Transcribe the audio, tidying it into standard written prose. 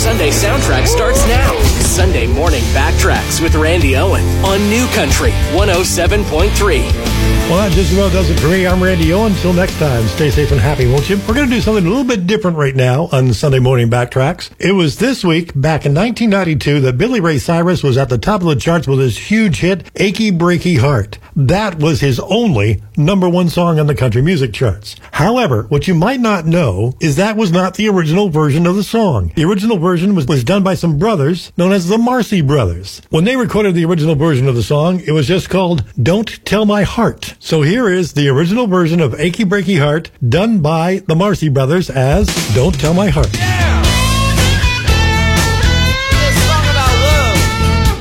Sunday soundtrack starts now. Sunday Morning Backtracks with Randy Owen on New Country 107.3. Well, that just about does it for me. I'm Randy Owen. Until next time, stay safe and happy, won't you? We're going to do something a little bit different right now on Sunday Morning Backtracks. It was this week, back in 1992, that Billy Ray Cyrus was at the top of the charts with his huge hit, Achy Breaky Heart. That was his only #1 song on the country music charts. However, what you might not know is that was not the original version of the song. The original version was done by some brothers known as the Marcy Brothers. When they recorded the original version of the song, it was just called Don't Tell My Heart. So here is the original version of Achy Breaky Heart done by the Marcy Brothers as Don't Tell My Heart. Yeah!